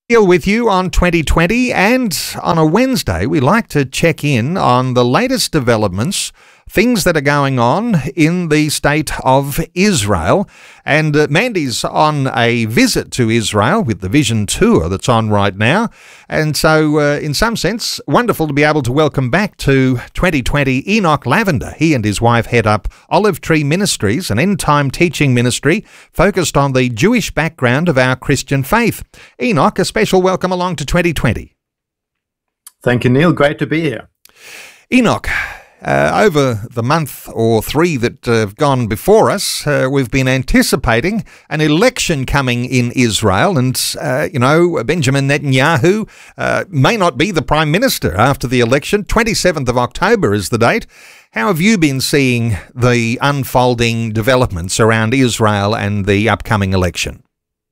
Deal with you on 2020, and on a Wednesday we like to check in on the latest developments, things that are going on in the state of Israel. And Mandy's on a visit to Israel with the Vision Tour that's on right now. And so in some sense, wonderful to be able to welcome back to 2020 Enoch Lavender. He and his wife head up Olive Tree Ministries, an end-time teaching ministry focused on the Jewish background of our Christian faith. Enoch, a special welcome along to 2020. Thank you, Neil. Great to be here. Enoch, over the month or three that have gone before us, we've been anticipating an election coming in Israel. And, Benjamin Netanyahu may not be the Prime Minister after the election. 27th of October is the date. How have you been seeing the unfolding developments around Israel and the upcoming election?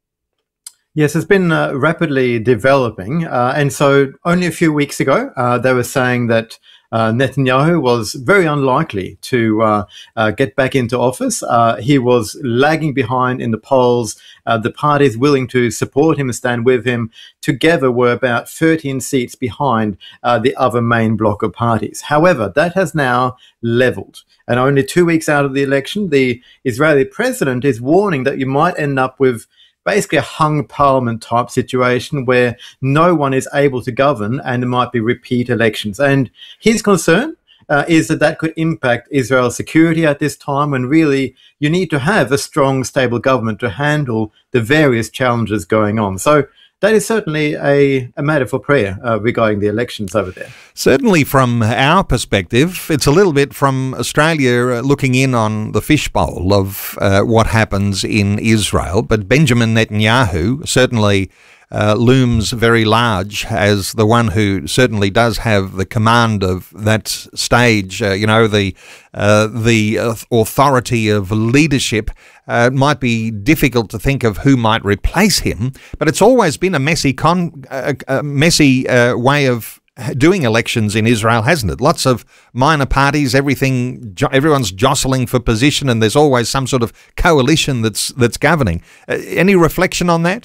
Yes, it's been rapidly developing. And so only a few weeks ago, they were saying that Netanyahu was very unlikely to get back into office. He was lagging behind in the polls. The parties willing to support him and stand with him together were about 13 seats behind the other main bloc of parties. However, that has now leveled. And only 2 weeks out of the election, the Israeli president is warning that you might end up with basically a hung parliament type situation where no one is able to govern and there might be repeat elections. And his concern is that that could impact Israel's security at this time when really you need to have a strong, stable government to handle the various challenges going on. So that is certainly a matter for prayer regarding the elections over there. Certainly from our perspective, it's a little bit from Australia looking in on the fishbowl of what happens in Israel. But Benjamin Netanyahu certainly looms very large as the one who certainly does have the command of that stage, the authority of leadership. It might be difficult to think of who might replace him, but it's always been a messy way of doing elections in Israel, hasn't it? Lots of minor parties, everyone's jostling for position, and there's always some sort of coalition that's governing. Any reflection on that?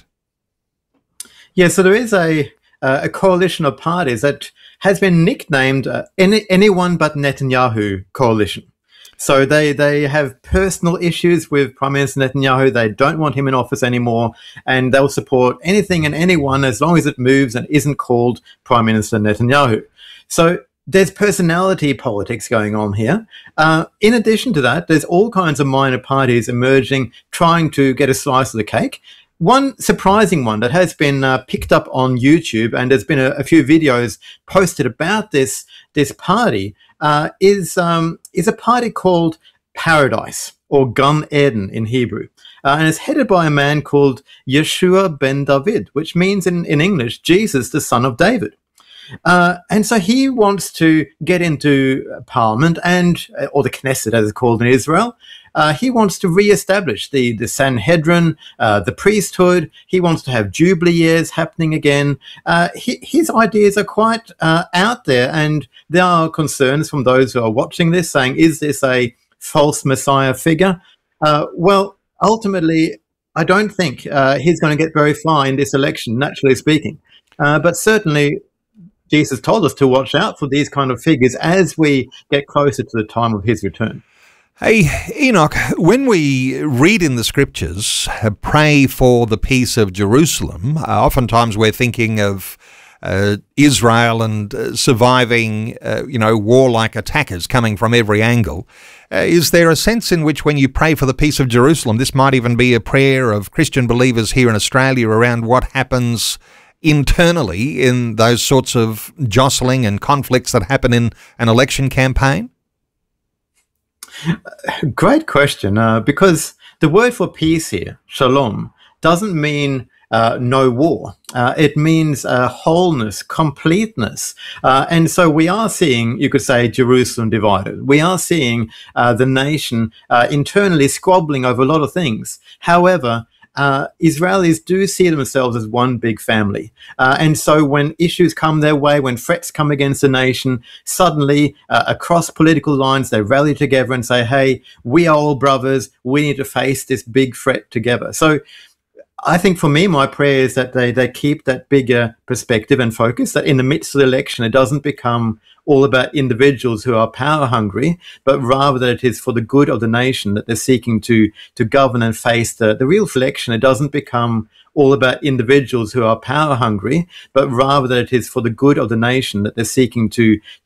Yeah, so there is a coalition of parties that has been nicknamed Anyone But Netanyahu Coalition. So they have personal issues with Prime Minister Netanyahu. They don't want him in office anymore, and they'll support anything and anyone as long as it moves and isn't called Prime Minister Netanyahu. So there's personality politics going on here. In addition to that, there's all kinds of minor parties emerging, trying to get a slice of the cake. One surprising one that has been picked up on YouTube, and there's been a few videos posted about this party, is a party called Paradise, or Gan Eden in Hebrew. And it's headed by a man called Yeshua ben David, which means in English, Jesus, the son of David. And so he wants to get into Parliament or the Knesset, as it's called in Israel. He wants to re-establish the Sanhedrin, the priesthood. He wants to have Jubilee years happening again. His ideas are quite out there, and there are concerns from those who are watching this saying, is this a false Messiah figure? Well, ultimately, I don't think he's going to get very far in this election, naturally speaking. But certainly, Jesus told us to watch out for these kind of figures as we get closer to the time of his return. Hey, Enoch, when we read in the scriptures, pray for the peace of Jerusalem, oftentimes we're thinking of Israel and surviving, warlike attackers coming from every angle. Is there a sense in which when you pray for the peace of Jerusalem, this might even be a prayer of Christian believers here in Australia around what happens internally in those sorts of jostling and conflicts that happen in an election campaign? Great question, because the word for peace here, shalom, doesn't mean no war. It means wholeness, completeness. And so we are seeing, you could say, Jerusalem divided. We are seeing the nation internally squabbling over a lot of things. However, Israelis do see themselves as one big family. And so when issues come their way, when threats come against the nation, suddenly across political lines, they rally together and say, hey, we are all brothers. We need to face this big threat together. So I think for me, my prayer is that they keep that bigger perspective and focus, that in the midst of the election, it doesn't become all about individuals who are power hungry, but rather that it is for the good of the nation that they're seeking to govern and face the real election. It doesn't become all about individuals who are power hungry, but rather that it is for the good of the nation that they're seeking to